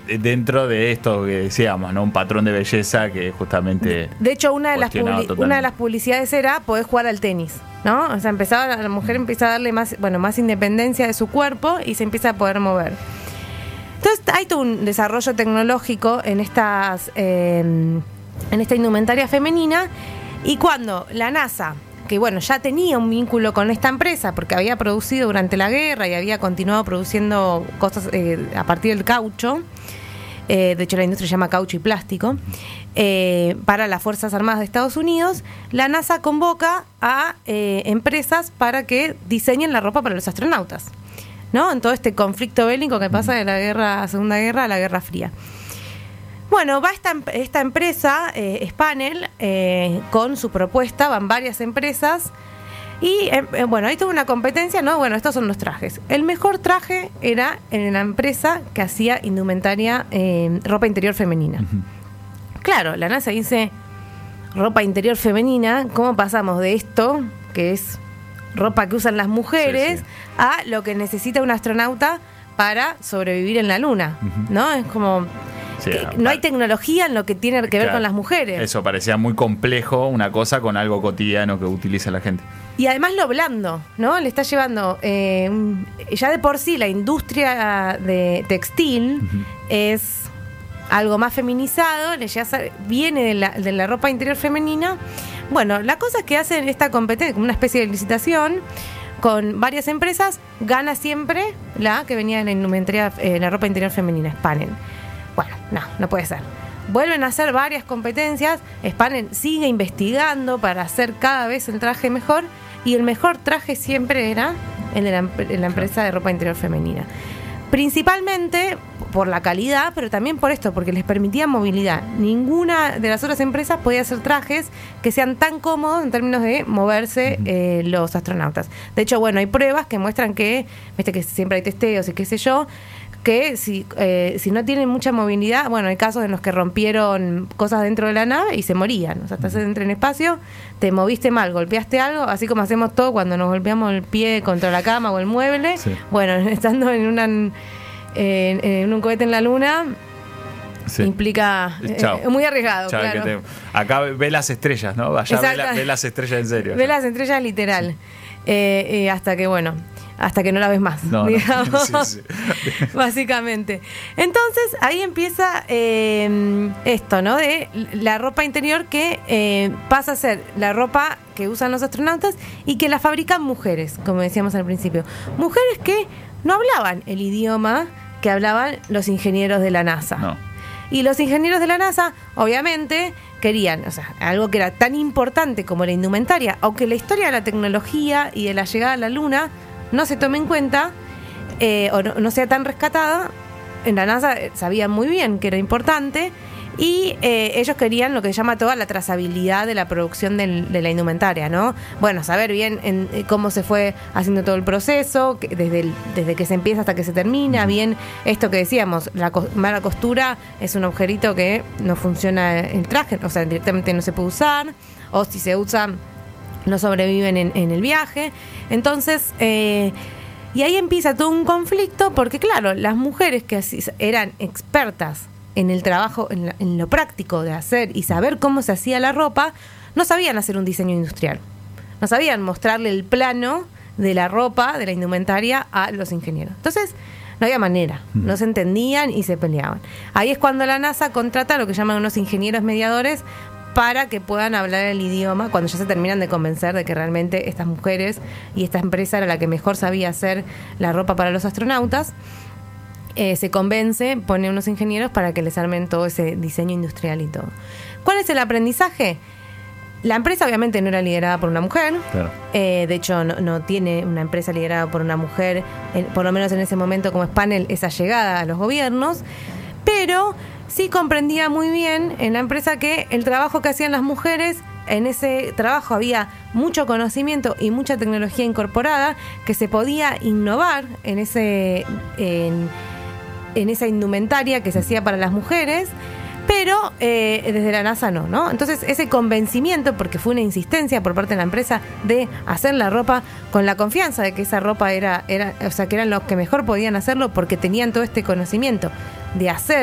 dentro de esto que decíamos, ¿no? Un patrón de belleza que justamente... De hecho, una de las publicidades era poder jugar al tenis, ¿no? O sea, la mujer empieza a darle más independencia de su cuerpo y se empieza a poder mover. Entonces hay todo un desarrollo tecnológico en esta indumentaria femenina, y cuando la NASA, que ya tenía un vínculo con esta empresa porque había producido durante la guerra y había continuado produciendo cosas a partir del caucho, de hecho la industria se llama caucho y plástico, para las Fuerzas Armadas de Estados Unidos, la NASA convoca a empresas para que diseñen la ropa para los astronautas, ¿no? En todo este conflicto bélico que pasa de la Segunda Guerra a la Guerra Fría. Bueno, va esta empresa, Spanel, con su propuesta, van varias empresas, y ahí tuvo una competencia, ¿no? Bueno, estos son los trajes. El mejor traje era en la empresa que hacía indumentaria, ropa interior femenina. Uh-huh. Claro, la NASA dice, ropa interior femenina, ¿cómo pasamos de esto, que es ropa que usan las mujeres, a lo que necesita un astronauta para sobrevivir en la Luna? Uh-huh. ¿No? Es como... Sí, no hay tecnología en lo que tiene que ver con las mujeres. Eso, parecía muy complejo una cosa con algo cotidiano que utiliza la gente. Y además lo blando, ¿no? Le está llevando... ya de por sí la industria de textil uh-huh. es algo más feminizado, viene de la ropa interior femenina. Bueno, la cosa es que hacen esta competencia, como una especie de licitación, con varias empresas, gana siempre la que venía de la indumentaria, la ropa interior femenina, Spanel. Bueno, no puede ser. Vuelven a hacer varias competencias, Spanel sigue investigando para hacer cada vez el traje mejor, y el mejor traje siempre era el de la empresa de ropa interior femenina. Principalmente por la calidad, pero también por esto, porque les permitía movilidad. Ninguna de las otras empresas podía hacer trajes que sean tan cómodos en términos de moverse los astronautas. De hecho, hay pruebas que muestran que, viste que siempre hay testeos y qué sé yo, que si no tienen mucha movilidad, hay casos en los que rompieron cosas dentro de la nave y se morían. O sea, estás dentro en espacio, te moviste mal, golpeaste algo, así como hacemos todo cuando nos golpeamos el pie contra la cama o el mueble. Sí. Estando en un cohete en la Luna, sí. Implica muy arriesgado. Chao, claro. Acá ve las estrellas, ¿no? Allá ve las estrellas en serio. Ve las estrellas literal. Hasta que no la ves más, digamos, sí. Básicamente. Entonces, ahí empieza esto, ¿no? De la ropa interior que pasa a ser la ropa que usan los astronautas y que la fabrican mujeres, como decíamos al principio. Mujeres que no hablaban el idioma que hablaban los ingenieros de la NASA. No. Y los ingenieros de la NASA, obviamente, querían, algo que era tan importante como la indumentaria, aunque la historia de la tecnología y de la llegada a la Luna no se tome en cuenta, o no sea tan rescatada, en la NASA sabían muy bien que era importante, y ellos querían lo que se llama toda la trazabilidad de la producción de la indumentaria, ¿no? Saber bien cómo se fue haciendo todo el proceso, desde que se empieza hasta que se termina, bien esto que decíamos, la mala costura es un agujerito que no funciona el traje, directamente no se puede usar, o si se usa no sobreviven en el viaje. Entonces, y ahí empieza todo un conflicto, porque claro, las mujeres que eran expertas en el trabajo, en lo práctico de hacer y saber cómo se hacía la ropa, no sabían hacer un diseño industrial. No sabían mostrarle el plano de la ropa, de la indumentaria, a los ingenieros. Entonces, no había manera, no se entendían y se peleaban. Ahí es cuando la NASA contrata lo que llaman unos ingenieros mediadores para que puedan hablar el idioma, cuando ya se terminan de convencer de que realmente estas mujeres y esta empresa era la que mejor sabía hacer la ropa para los astronautas. Se convence, pone unos ingenieros para que les armen todo ese diseño industrial y todo. ¿Cuál es el aprendizaje? La empresa obviamente no era liderada por una mujer. Claro. De hecho, no tiene una empresa liderada por una mujer, por lo menos en ese momento como Spanel, esa llegada a los gobiernos, pero sí comprendía muy bien en la empresa que el trabajo que hacían las mujeres, en ese trabajo había mucho conocimiento y mucha tecnología incorporada, que se podía innovar en esa indumentaria que se hacía para las mujeres, pero desde la NASA no. Entonces ese convencimiento, porque fue una insistencia por parte de la empresa de hacer la ropa con la confianza de que esa ropa era que eran los que mejor podían hacerlo porque tenían todo este conocimiento de hacer